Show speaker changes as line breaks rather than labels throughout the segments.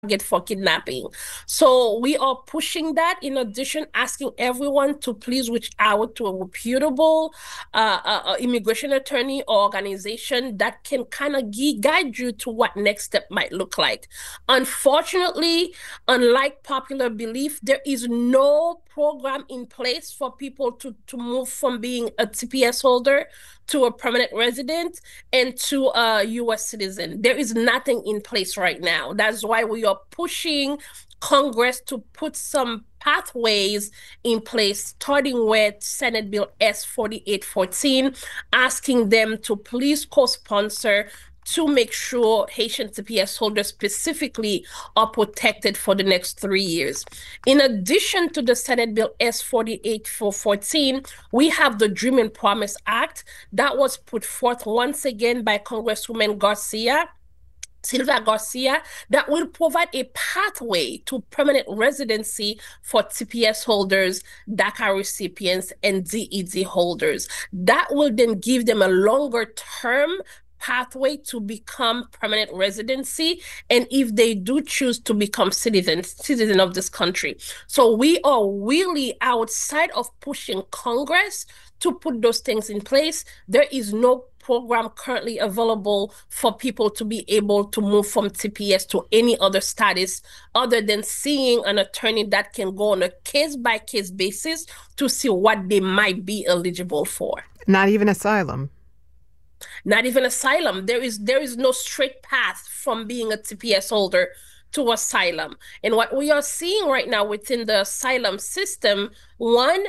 target for kidnapping. So we are pushing that. In addition, asking everyone to please reach out to a reputable immigration attorney or organization that can kind of guide you to what next step might look like. Unfortunately, unlike popular belief, there is no program in place for people to move from being a TPS holder to a permanent resident and to a US citizen. There is nothing in place right now. That's why we are pushing Congress to put some pathways in place, starting with Senate Bill S 4814, asking them to please co sponsor to make sure Haitian CPS holders specifically are protected for the next 3 years. In addition to the Senate Bill S 4814, we have the Dream and Promise Act that was put forth once again by Congresswoman Garcia. Silva Garcia, that will provide a pathway to permanent residency for TPS holders, DACA recipients, and DED holders. That will then give them a longer term pathway to become permanent residency, and if they do choose to become citizen of this country. So we are really outside of pushing Congress to put those things in place. There is no program currently available for people to be able to move from TPS to any other status other than seeing an attorney that can go on a case by case basis to see what they might be eligible for.
Not even asylum.
Not even asylum. There is no straight path from being a TPS holder to asylum. And what we are seeing right now within the asylum system, one,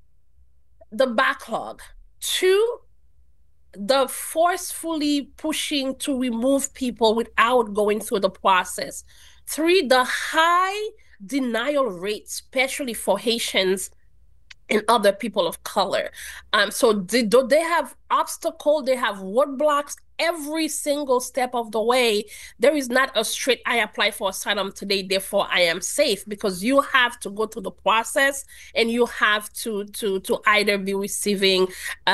the backlog. Two, the forcefully pushing to remove people without going through the process. Three, the high denial rate, especially for Haitians and other people of color. So they have obstacle, they have roadblocks every single step of the way. There is not a straight I apply for asylum today, therefore I am safe, because you have to go through the process and you have to either be receiving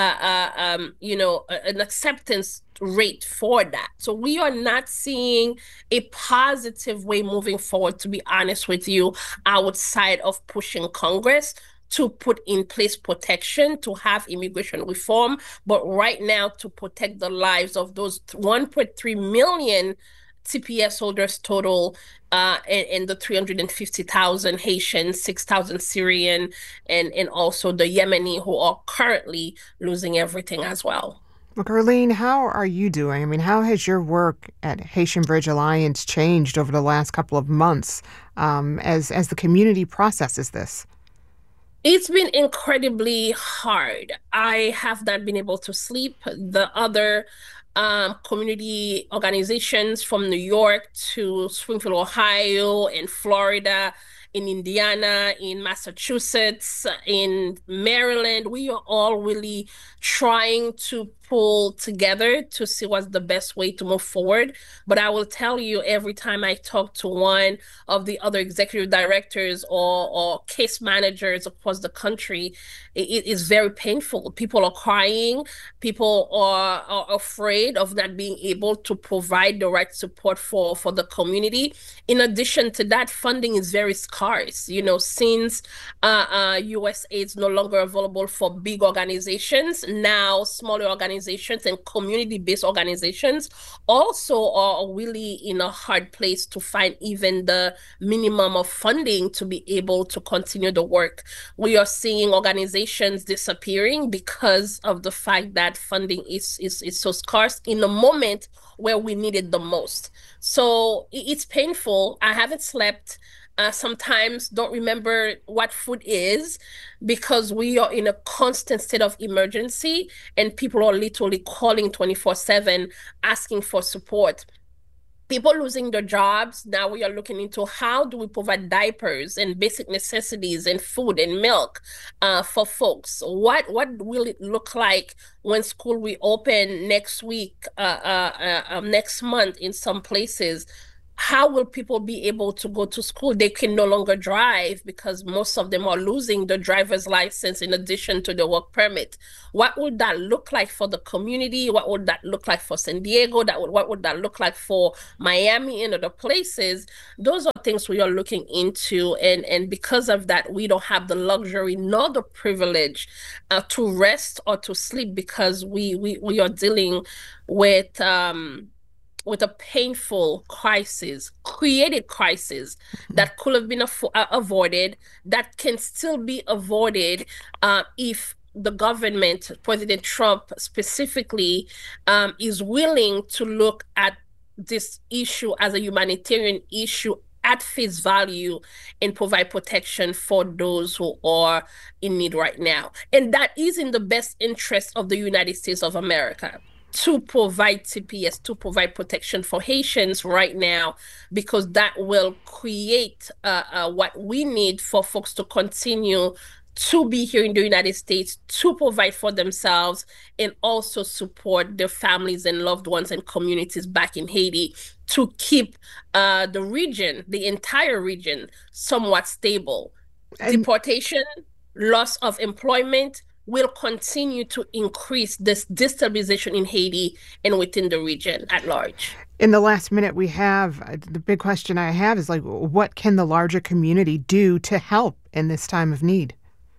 an acceptance rate for that. So we are not seeing a positive way moving forward, to be honest with you, outside of pushing Congress to put in place protection, to have immigration reform, but right now to protect the lives of those 1.3 million TPS holders total, and the 350,000 Haitian, 6,000 Syrian, and also the Yemeni who are currently losing everything as well.
Look, Arlene, how are you doing? I mean, how has your work at Haitian Bridge Alliance changed over the last couple of months as the community processes this?
It's been incredibly hard. I have not been able to sleep. The other community organizations from New York to Springfield, Ohio, and Florida, in Indiana, in Massachusetts, in Maryland, we are all really trying to pull together to see what's the best way to move forward. But I will tell you, every time I talk to one of the other executive directors or case managers across the country, it is very painful. People are crying. People are afraid of not being able to provide the right support for the community. In addition to that, funding is very scarce. Since USAID is no longer available for big organizations, now smaller organizations and community-based organizations also are really in a hard place to find even the minimum of funding to be able to continue the work. We are seeing organizations disappearing because of the fact that funding is so scarce in a moment where we need it the most. So it's painful. I haven't slept. Sometimes don't remember what food is, because we are in a constant state of emergency and people are literally calling 24/7 asking for support. People losing their jobs. Now we are looking into how do we provide diapers and basic necessities and food and milk for folks. What will it look like when school reopen next week, next month in some places? how will people be able to go to school? They can no longer drive because most of them are losing the driver's license in addition to the work permit. What would that look like for the community? What would that look like for San Diego? What would that look like for Miami and other places? Those are things we are looking into, and because of that, we don't have the luxury nor the privilege to rest or to sleep because we are dealing with with a painful crisis, created crisis that could have been avoided, that can still be avoided if the government, President Trump specifically, is willing to look at this issue as a humanitarian issue at face value and provide protection for those who are in need right now. And that is in the best interest of the United States of America to provide TPS, to provide protection for Haitians right now, because that will create what we need for folks to continue to be here in the United States, to provide for themselves, and also support their families and loved ones and communities back in Haiti to keep the region, the entire region, somewhat stable. Deportation, loss of employment, will continue to increase this destabilization in Haiti and within the region at large.
In the last minute we have, the big question I have is like, what can the larger community do to help in this time of need?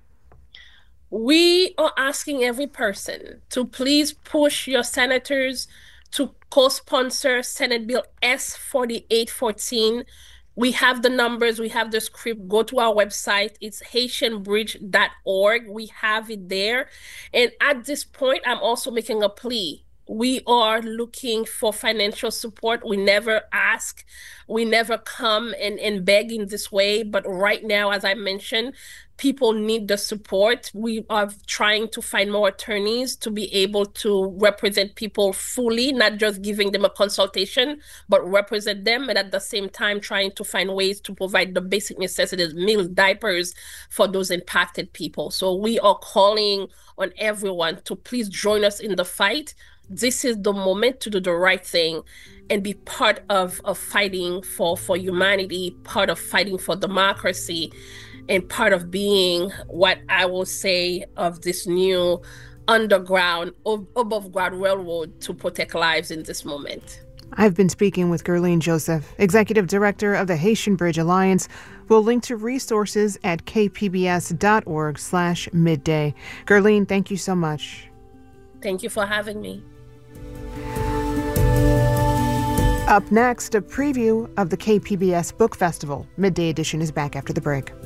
We are asking every person to please push your senators to co-sponsor Senate Bill S-4814. We have the numbers, we have the script. Go to our website. It's haitianbridge.org. We have it there. And at this point, I'm also making a plea. We are looking for financial support. We never ask, we never come and beg in this way. But right now, as I mentioned, people need the support. We are trying to find more attorneys to be able to represent people fully, not just giving them a consultation, but represent them, and at the same time trying to find ways to provide the basic necessities, meals, diapers for those impacted people. So we are calling on everyone to please join us in the fight. This is the moment to do the right thing and be part of fighting for humanity, part of fighting for democracy, and part of being what I will say of this new underground, above ground railroad to protect lives in this moment.
I've been speaking with Guerline Joseph, Executive Director of the Haitian Bridge Alliance. We'll link to resources at kpbs.org/midday. Guerline, thank you so much.
Thank you for having me.
Up next, a preview of the KPBS Book Festival. Midday Edition is back after the break.